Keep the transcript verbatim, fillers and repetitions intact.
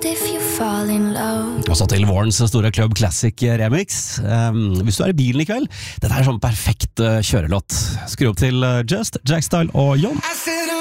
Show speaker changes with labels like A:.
A: If you fall in love.
B: Og så til Warrens store Club Classic remix. Um, hvis du er i bilen i kveld, dette er sånn perfekt uh, kjørelåt. Skru opp til uh, Just, Jack Style og Jon.